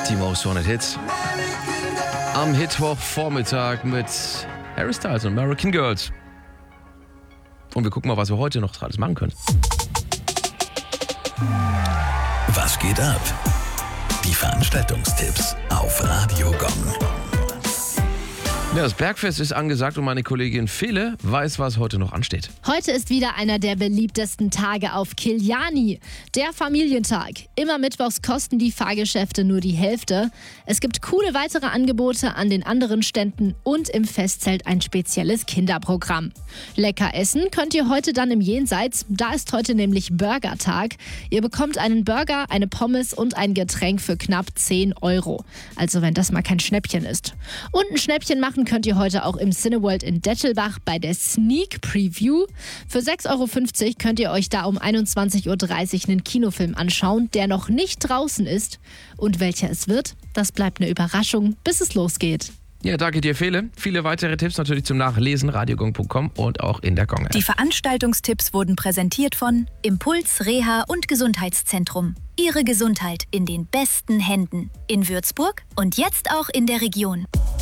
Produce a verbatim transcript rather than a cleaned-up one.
Die Most Wanted Hits. Am Mittwochvormittag mit Harry Styles und American Girls. Und wir gucken mal, was wir heute noch alles machen können. Was geht ab? Die Veranstaltungstipps auf Radio Gong. Ja, das Bergfest ist angesagt und meine Kollegin Fele weiß, was heute noch ansteht. Heute ist wieder einer der beliebtesten Tage auf Kiliani, der Familientag. Immer mittwochs kosten die Fahrgeschäfte nur die Hälfte. Es gibt coole weitere Angebote an den anderen Ständen und im Festzelt ein spezielles Kinderprogramm. Lecker essen könnt ihr heute dann im Jenseits, da ist heute nämlich Burgertag. Ihr bekommt einen Burger, eine Pommes und ein Getränk für knapp zehn Euro. Also wenn das mal kein Schnäppchen ist. Und ein Schnäppchen machen könnt ihr heute auch im Cineworld in Dettelbach bei der Sneak Preview. Für sechs Euro fünfzig könnt ihr euch da um einundzwanzig Uhr dreißig einen Kinofilm anschauen, der noch nicht draußen ist. Und welcher es wird, das bleibt eine Überraschung, bis es losgeht. Ja, danke dir, Fele. Viele weitere Tipps natürlich zum Nachlesen, radiogong punkt com und auch in der Gong-App. Die Veranstaltungstipps wurden präsentiert von Impuls Reha und Gesundheitszentrum. Ihre Gesundheit in den besten Händen. In Würzburg und jetzt auch in der Region.